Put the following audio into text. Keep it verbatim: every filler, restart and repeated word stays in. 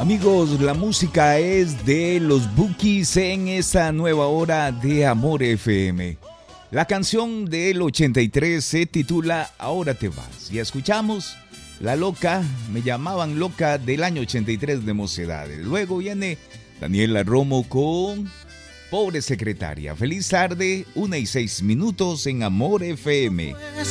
Amigos, la música es de los Bukis en esta nueva hora de Amor F M. La canción del ochenta y tres se titula Ahora te vas. Y escuchamos La Loca, me llamaban loca del año ochenta y tres de Mocedades. Luego viene Daniela Romo con Pobre Secretaria. Feliz tarde, una y seis minutos en Amor F M.